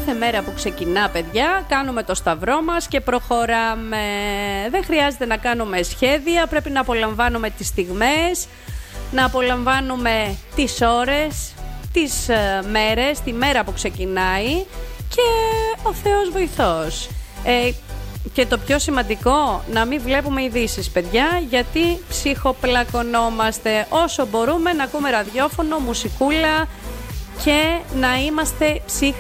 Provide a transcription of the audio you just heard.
κάθε μέρα που ξεκινά, παιδιά, κάνουμε το σταυρό μας και προχωράμε. Δεν χρειάζεται να κάνουμε σχέδια, πρέπει να απολαμβάνουμε τις στιγμές, να απολαμβάνουμε τις ώρες, τις μέρες, τη μέρα που ξεκινάει και ο Θεός βοηθός. Και το πιο σημαντικό, να μην βλέπουμε ειδήσεις, παιδιά, γιατί ψυχοπλακωνόμαστε. Όσο μπορούμε να ακούμε ραδιόφωνο, μουσικούλα και να είμαστε